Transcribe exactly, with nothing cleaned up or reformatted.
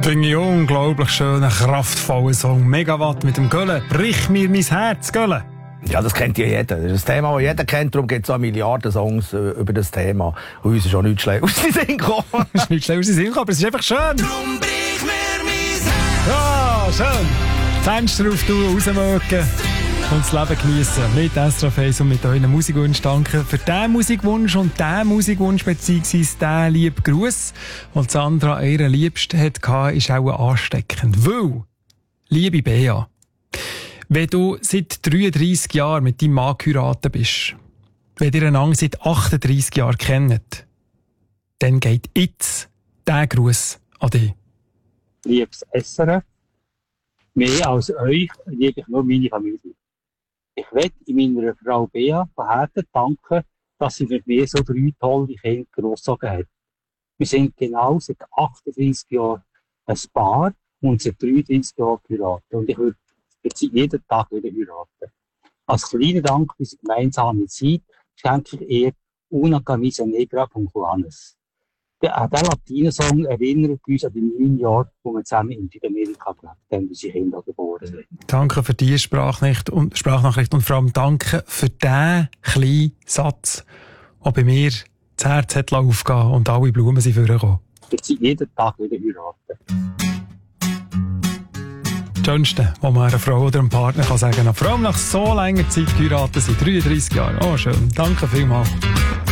Finde ich unglaublich schönen, kraftvollen Song. Megawatt mit dem Gölle. Brich mir mein Herz, Gölle. Ja, das kennt ja jeder. Das ist ein Thema, das jeder kennt. Darum gibt es auch Milliarden Songs äh, über das Thema. Und uns ist auch nichts schlecht aus den Sinn gekommen. Es ist nichts schlecht aus den Sinn gekommen, aber es ist einfach schön. Drum brich mir mein Herz. Ja, schön. Fenster auf, rausmögen und das Leben geniessen. Mit SRF eins und mit euren Musikwunsch. Danke für diesen Musikwunsch und diesen Musikwunsch beziehungsweise diesen lieben Gruß. Und Sandra, ihre Liebste hatte, ist auch ansteckend. Weil, liebe Bea, wenn du seit dreiunddreissig Jahren mit deinem Mann geheiratet bist, wenn ihr einander seit achtunddreissig Jahren kennt, dann geht jetzt dieser Gruß an dich. Liebes S R F, mehr als euch liebe ich nur meine Familie. Ich möchte in meiner Frau Bea von Herzen danken, dass sie für mich so drei tolle Kinder großgezogen hat. Wir sind genau seit achtunddreissig Jahren ein Paar und seit dreiunddreissig Jahren geheiratet. Und ich würde jetzt jeden Tag wieder heiraten. Als kleiner Dank für unsere gemeinsame Zeit schenke ich ihr Una Camisa Negra von Juanes. Der, äh, der Latino-Song erinnert uns an die neun Jahre, wo wir zusammen in Südamerika gelebt haben, als unsere Kinder geboren sind. Danke für diese Sprachnachricht und, Sprachnachricht und vor allem danke für diesen kleinen Satz, der bei mir das Herz hat aufgehen und alle Blumen sind vorgekommen. Jetzt jeden Tag wieder heiraten. Das Schönste, was man einer Frau oder einem Partner kann sagen kann, vor allem nach so langer Zeit geheiratet sind, dreiunddreissig Jahre. Oh, schön. Danke vielmals.